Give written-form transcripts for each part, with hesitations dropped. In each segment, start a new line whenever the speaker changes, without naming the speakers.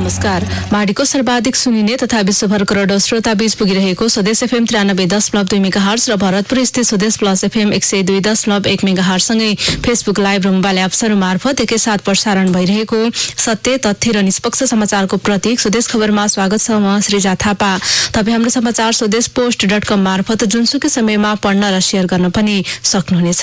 नमस्कार। माडीको सर्वाधिक सुनिने तथा विश्वभर करोडौं श्रोता बीच पुगिरहेको स्वदेश एफएम 93.2 मेगाहर्ज र भरतपुर स्थित स्वदेश प्लस एफएम 102.1 मेगाहर्ज सँगै फेसबुक लाइभ र मोबाइल एप्सहरू मार्फत एकैसाथ प्रसारण भइरहेको सत्य तथ्य र निष्पक्ष समाचारको प्रतीक स्वदेश खबरमा स्वागत छ। म श्रीजा थापा। तपाईँ हाम्रो समाचार स्वदेश post.com मार्फत जुनसुकै समयमा पढ्न र शेयर गर्न पनि सक्नुहुनेछ।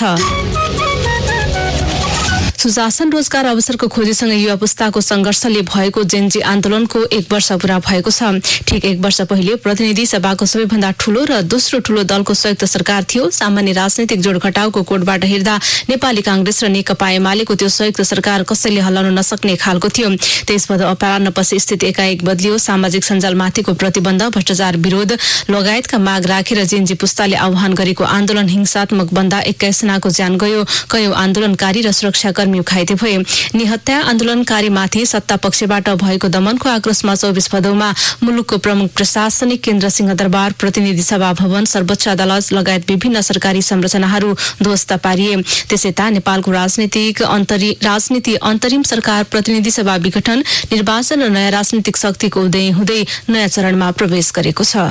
सुशासन रोजगार अवसरको खोजीसँग युवा पुस्ताको संघर्षले भएको जेनजी आन्दोलनको 1 वर्ष पूरा भएको छ। ठिक 1 वर्ष पहिले प्रतिनिधि सभाको सबैभन्दा ठूलो र दोस्रो ठूलो दलको संयुक्त सरकार थियो। सामान्य राजनैतिक जोडघटाउको कोडबाट हेर्दा नेपाली कांग्रेस र नेकपा एमालेको त्यो संयुक्त सरकार कसैले हल्लाउन नसक्ने खालको थियो। त्यसपछि अपराह्नपछि स्थिति एकाएक बदलियो। सामाजिक सञ्जालमाथिको प्रतिबन्ध, भ्रष्टाचार विरोध लगायतका माग राखेर जेनजी पुस्ताले आह्वान गरेको आन्दोलन हिंसात्मक बन्दा 21 जनाको ज्यान गयो। कयौं आन्दोलनकारी र सुरक्षाकर्मी घाइते भए। निहत्या आन्दोलनकारीमाथि सत्ता पक्षबाट भएको दमनको आक्रोशमा 24 भदौमा मुलुकको प्रमुख प्रशासनिक केन्द्र सिंहदरबार, प्रतिनिधि सभा भवन, सर्वोच्च अदालत लगायत विभिन्न सरकारी संरचनाहरू ध्वस्त पारिए। त्यसैता नेपालको राजनीति अन्तरिम सरकार, प्रतिनिधि सभा विघटन, निर्वाचन र नयाँ राजनीतिक शक्तिको उदय हुँदै नयाँ चरणमा प्रवेश गरेको छ।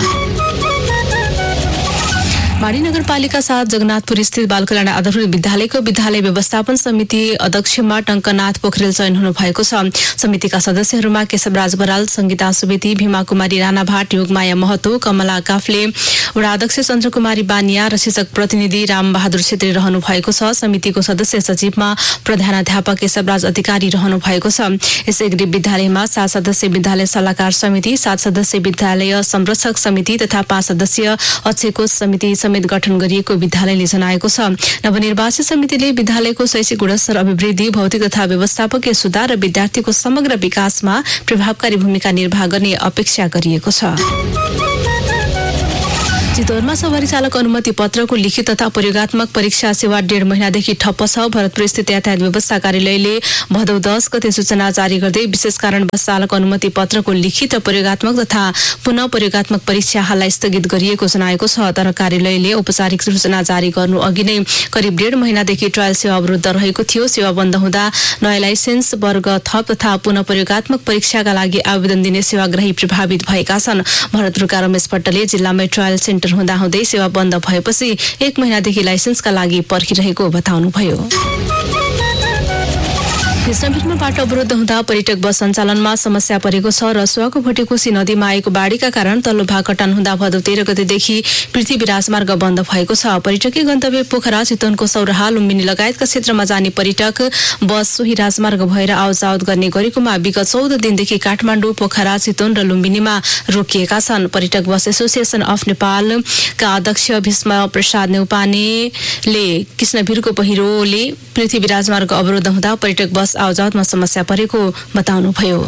माडी नगरपालिका 7 जगन्नाथपुर स्थित बालकल्याण आधारभूत विद्यालयको विद्यालय व्यवस्थापन समिति अध्यक्षमा टंकनाथ पोखरेल चयन हुनु भएको छ। समितिका सदस्यहरूमा केशवराज बराल, संगीता सुवेदी, भीमा कुमारी राणा भाट, योगमाया महतो, कमला काफ्ले, वडा अध्यक्ष चन्द्रकुमारी बानिया र शिक्षक प्रतिनिधि रामबहादुर छेत्री रहनु भएको छ। समितिको सदस्य सचिवमा प्रधानाध्यापक केशवराज अधिकारी रहनु भएको छ। यसैगरी विद्यालयमा 7 सदस्य विद्यालय सल्लाहकार समिति, 7 सदस्य विद्यालय संरक्षक समिति तथा 5 सदस्य अक्षयकोष समिति समेत गठन गरिएको विद्यालयले जनाएको छ। नवनिर्वाचित समितिले विद्यालयको शैक्षिक गुणस्तर अभिवृद्धि, भौतिक तथा व्यवस्थापकीय सुधार र विद्यार्थीको समग्र विकासमा प्रभावकारी भूमिका निर्वाह गर्ने अपेक्षा गरिएको छ। चितवनमा सवारी चालक अनुमति पत्रको लिखित तथा प्रयोगात्मक परीक्षा सेवा 1.5 महिनादेखि ठप्प छ। भरतपुर स्थित यातायात व्यवस्था कार्यालयले भदौ 10 गते सूचना जारी गर्दै विशेष कारण बस चालक अनुमति पत्रको लिखित र प्रयोगात्मक तथा पुनः प्रयोगात्मक परीक्षा हाललाई स्थगित गरिएको जनाएको छ। तर कार्यालयले औपचारिक सूचना जारी गर्नु अघि नै करिब 1.5 महिनादेखि ट्रायल सेवा अवरुद्ध रहेको थियो। सेवा बन्द हुँदा नयाँ लाइसेन्स वर्ग थप तथा पुनः प्रयोगात्मक परीक्षाका लागि आवेदन दिने सेवाग्राही प्रभावित भएका छन्। भरतपुरका रमेश पट्टले जिल्लामै ट्रायल सेन्टर हुँदाहुँदै सेवा बन्द भएपछि 1 महिनादेखि लाइसेन्सका लागि पर्खिरहेको बताउनुभयो। कृष्णपीठमा बाटो अवरुद्ध हुँदा पर्यटक बस सञ्चालनमा समस्या परेको छ। रसुवाको भोटेकोशी नदीमा आएको बाढीका कारण तल्लो भाग कटान हुँदा भदौ 13 गतेदेखि पृथ्वी राजमार्ग बन्द भएको छ। पर्यटकीय गन्तव्य पोखरा, चितवनको सौराहा, लुम्बिनी लगायतका क्षेत्रमा जाने पर्यटक बस सोही राजमार्ग भएर आवजावत गर्ने गरेकोमा विगत 14 दिनदेखि काठमाडौँ, पोखरा, चितवन र लुम्बिनीमा रोकिएका छन्। पर्यटक बस एसोसिएसन अफ नेपालका अध्यक्ष भीष्म प्रसाद नेउपानेले कृष्णपीठको पहिरोले पृथ्वी राजमार्ग अवरुद्ध हुँदा पर्यटक बस आवजावतमा समस्या परेको बताउनुभयो।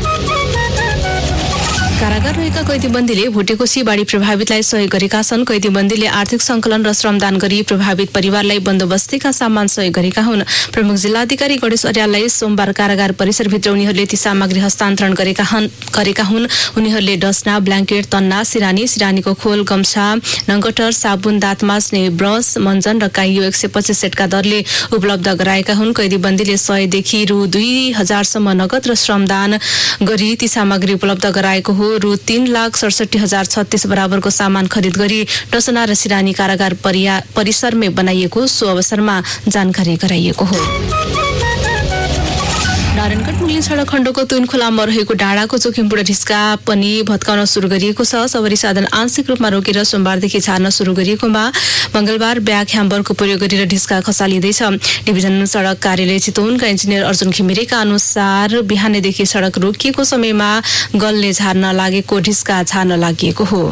कारागार रहेका कैदीबन्दीले भोटेकोशी बाढी प्रभावितलाई सहयोग गरेका छन्। कैदीबन्दीले आर्थिक संकलन र श्रमदान गरी प्रभावित परिवारलाई बन्दोबस्तीका सामान सहयोग गरेका हुन्। प्रमुख जिल्लाधिकारी गणेश अर्याललाई सोमबार कारागार परिसरभित्र उनीहरूले ती सामग्री हस्तान्तरण गरेका हुन्। उनीहरूले डस्ना, ब्ल्याङ्केट, तन्ना, सिरानीको खोल, गम्छा, नङ्गटर, साबुन, दाँत माझ्ने ब्रस, मञ्जन र काइयो 125 सेटका दरले उपलब्ध गराएका हुन्। कैदीबन्दीले 100 देखि रु 2000 सम्म नगद र श्रमदान गरी ती सामग्री उपलब्ध गराएको हो। रु 3,67,036 बराबरको सामान खरिद गरी डसना र सिरानी कारागार परिसरमै बनाइएको सो अवसरमा जानकारी गराइएको हो। नारायणगढ मुगलिन सडक खण्डको तुनखोलामा रहेको डाँडाको जोखिमपूर्ण ढिस्का पनि भत्काउन सुरु गरिएको छ। सवारी साधन आंशिक रूपमा रोकेर सोमबारदेखि छाड्न सुरु गरिएकोमा मंगलबार ब्याक ह्याम्बरको प्रयोग गरेर ढिस्का खसालिँदैछ। डिभिजन सडक कार्यालय चितवनका इन्जिनियर अर्जुन घिमिरेका अनुसार बिहानैदेखि सडक रोकिएको समयमा गलले झार्न लागेको ढिस्का झार्न लागि हो।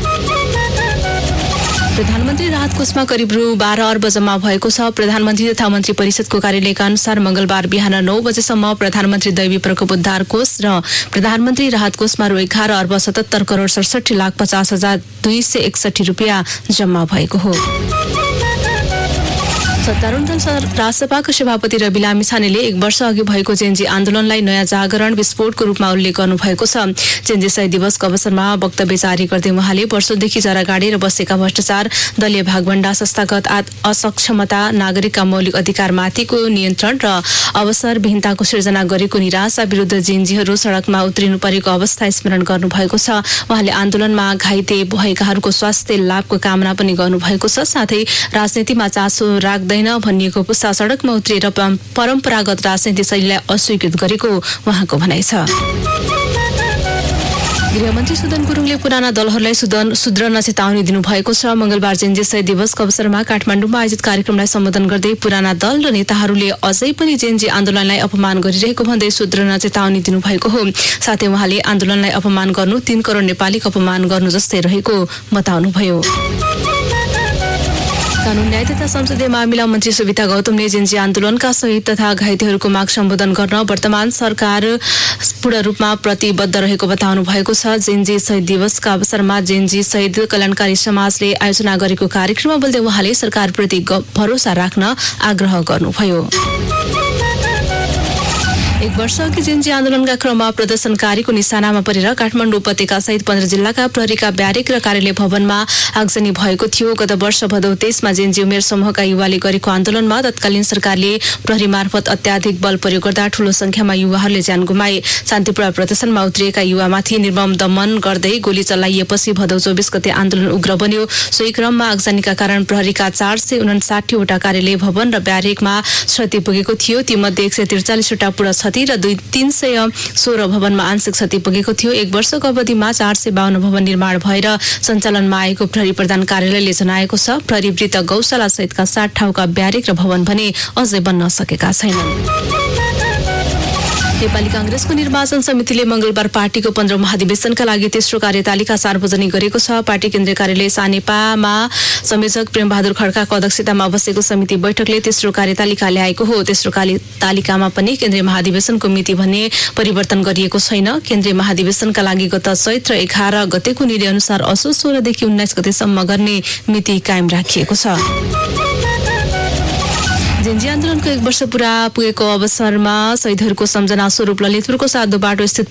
प्रधानमन्त्री राहत कोषमा करिब रु 12 अर्ब जम्मा भएको छ। प्रधानमन्त्री तथा मन्त्री परिषदको कार्यालयका अनुसार मंगलबार बिहान 9 बजेसम्म प्रधानमन्त्री दैवी प्रकोप उद्धार कोष र प्रधानमन्त्री राहत कोषमा रु 11 अर्ब 77 करोड 67 लाख 50 हजार 261 रुपियाँ जम्मा भएको हो। सत्तारूढ दल राजसभाको सभापति रवि लामिछानेले 1 वर्ष अघि भएको जेन्जी आन्दोलनलाई नयाँ जागरण विस्फोटको रूपमा उल्लेख गर्नुभएको छ। जेन्जी शहीद दिवसको अवसरमा वक्तव्य जारी गर्दै उहाँले वर्षौंदेखि जरा गाडेर बसेका भ्रष्टाचार, दलीय भागभण्डा, संस्थागत असक्षमता, नागरिकका मौलिक अधिकारमाथिको नियन्त्रण र अवसरविहीनताको सिर्जना गरेको निराशा विरुद्ध जेन्जीहरू सड़कमा उत्रिनु परेको अवस्था स्मरण गर्नुभएको छ। उहाँले आन्दोलनमा घाइते भएकाहरूको स्वास्थ्य लाभको कामना पनि गर्नुभएको छ। साथै राजनीतिमा चासो राख्दैन भनिएको पुस्ता सड़कमा उत्रिएर परम्परागत राजनीति शैलीलाई अस्वीकृत गरेको उहाँको भनाइ छ। गृहमन्त्री सुदन गुरुङले पुराना दलहरूलाई सुध्रन चेतावनी दिनुभएको छ। मंगलबार जेन्जी शहीद दिवसको अवसरमा काठमाडौँमा आयोजित कार्यक्रमलाई सम्बोधन गर्दै पुराना दल र नेताहरूले अझै पनि जेन्जी आन्दोलनलाई अपमान गरिरहेको भन्दै सुध्रन चेतावनी दिनुभएको हो। साथै उहाँले आन्दोलनलाई अपमान गर्नु 3 करोड नेपालीको अपमान गर्नु जस्तै रहेको बताउनुभयो। कानून न्याय तथा संसदीय मामिला मन्त्री सुविता गौतमले जेन्जी आन्दोलनका शहीद तथा घाइतेहरूको माग सम्बोधन गर्न वर्तमान सरकार पूर्ण रूपमा प्रतिबद्ध रहेको बताउनु भएको छ। जेन्जी शहीद दिवसका अवसरमा जेन्जी शहीद कल्याणकारी समाजले आयोजना गरेको कार्यक्रममा बोल्दै उहाँले सरकारप्रति भरोसा राख्न आग्रह गर्नुभयो। 1 वर्ष अघि जेन्जी आन्दोलनका क्रममा प्रदर्शनकारीको निशानामा परेर काठमाडौँ उपत्यका सहित 15 जिल्लाका प्रहरीका ब्यारेक र कार्यालय भवनमा आगजनी भएको थियो। गत वर्ष भदौ 23 मा जेन्जी उमेर समूहका युवाले गरेको आन्दोलनमा तत्कालीन सरकारले प्रहरी मार्फत अत्याधिक बल प्रयोग गर्दा ठूलो संख्यामा युवाहरूले ज्यान गुमाए। शान्तिपूर्ण प्रदर्शनमा उत्रिएका युवामाथि निर्मम दमन गर्दै गोली चलाइएपछि भदौ 24 गते आन्दोलन उग्र बन्यो। सोही क्रममा आगजनीका कारण प्रहरीका 459 वटा कार्यालय भवन र ब्यारेकमा क्षति पुगेको थियो। तीमध्ये 143 वटा पूर्ण क्षति र 316 भवनमा आंशिक क्षति पुगेको थियो। 1 वर्षको अवधिमा 452 भवन निर्माण भएर सञ्चालनमा आएको प्रहरी प्रधान कार्यालयले जनाएको छ। प्रहरी वृत्त गौशाला सहितका 60 ठाउँका ब्यारेक र भवन भने अझै बन्न सकेका छैनन्। नेपाली कांग्रेसको निर्वाचन समितिले मंगलबार पार्टीको 15औं महाधिवेशनका लागि तेस्रो कार्यतालिका सार्वजनिक गरेको छ। पार्टी केन्द्रीय कार्यालय सानेपामा संयोजक प्रेमबहादुर खड्काको अध्यक्षतामा बसेको समिति बैठकले तेस्रो कार्यतालिका ल्याएको हो। तेस्रो कार्यतालिकामा पनि केन्द्रीय महाधिवेशनको मिति भन्ने परिवर्तन गरिएको छैन। केन्द्रीय महाधिवेशनका लागि गत चैत्र 11 गतेको निर्णय अनुसार असोज 16 देखि 19 गतेसम्म गर्ने मिति कायम राखिएको छ। जेन्जी आन्दोलनको 1 वर्ष पूरा पुगेको अवसरमा शहीदहरूको सम्झना स्वरूप ललितपुरको साधो बाटो स्थित